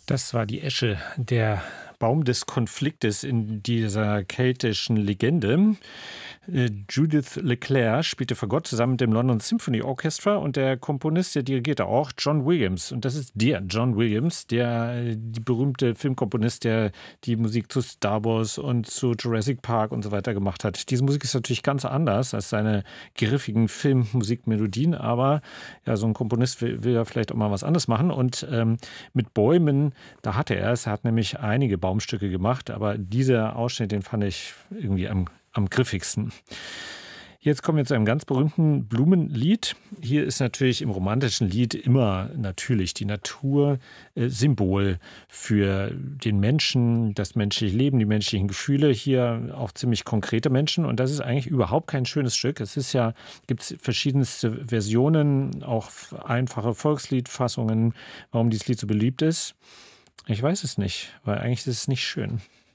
Das war die Esche, der Baum des Konfliktes in dieser keltischen Legende. Judith LeClair spielte Fagott zusammen mit dem London Symphony Orchestra und der Komponist, der dirigierte auch, John Williams. Und das ist der John Williams, die berühmte Filmkomponist, der die Musik zu Star Wars und zu Jurassic Park und so weiter gemacht hat. Diese Musik ist natürlich ganz anders als seine griffigen Filmmusikmelodien, aber ja, so ein Komponist will ja vielleicht auch mal was anderes machen. Und mit Bäumen, da hatte er es. Er hat nämlich einige Baumstücke gemacht, aber dieser Ausschnitt, den fand ich irgendwie am griffigsten. Jetzt kommen wir zu einem ganz berühmten Blumenlied. Hier ist natürlich im romantischen Lied immer natürlich die Natur Symbol für den Menschen, das menschliche Leben, die menschlichen Gefühle. Hier auch ziemlich konkrete Menschen. Und das ist eigentlich überhaupt kein schönes Stück. Es ist ja, gibt es verschiedenste Versionen, auch einfache Volksliedfassungen, warum dieses Lied so beliebt ist. Ich weiß es nicht, weil eigentlich ist es nicht schön.